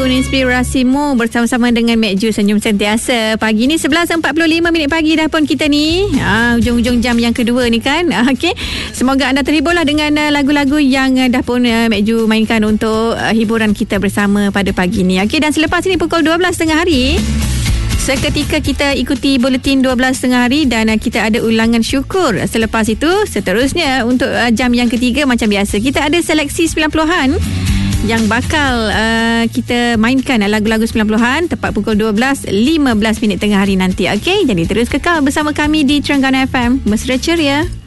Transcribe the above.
Inspirasimu bersama-sama dengan Mek Ju Senyum Sentiasa. Pagi ni 11.45 minit pagi dah pun kita ni. Hujung-hujung jam yang kedua ni kan. Okey. Semoga anda terhiburlah dengan lagu-lagu yang dah pun Mek Ju mainkan untuk hiburan kita bersama pada pagi ni. Okey, dan selepas ini pukul 12.30 hari, seketika kita ikuti buletin 12.30 hari dan kita ada ulangan syukur. Selepas itu, seterusnya untuk jam yang ketiga macam biasa, kita ada seleksi 90-an yang bakal kita mainkan lagu-lagu 90-an tepat pukul 12.15 minit tengah hari nanti. Okey, jadi terus kekal bersama kami di Terengganu FM. Mesra ceria.